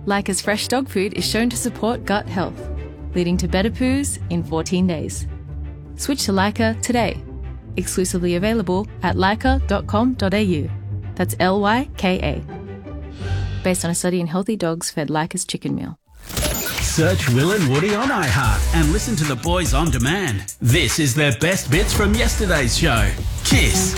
Leica's fresh dog food is shown to support gut health, leading to better poos in 14 days. Switch to Leica today. Exclusively available at leica.com.au. That's Lyka. Based on a study in healthy dogs fed Leica's chicken meal. Search Will and Woody on iHeart and listen to the boys on demand. This is their best bits from yesterday's show. Kiss.